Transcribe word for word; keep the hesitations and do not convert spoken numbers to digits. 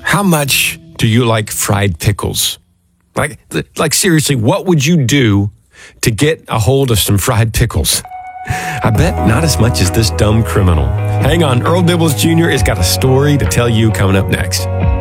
How much do you like fried pickles? Like, like seriously, what would you do to get a hold of some fried pickles? I bet not as much as this dumb criminal. Hang on, Earl Dibbles Junior has got a story to tell you coming up next.